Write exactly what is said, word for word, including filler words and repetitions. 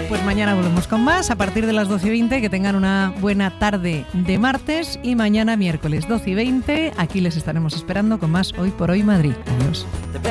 Pues mañana volvemos con más a partir de las doce y veinte. Que tengan una buena tarde de martes y mañana miércoles doce y veinte. Aquí les estaremos esperando con más Hoy por Hoy Madrid. Adiós.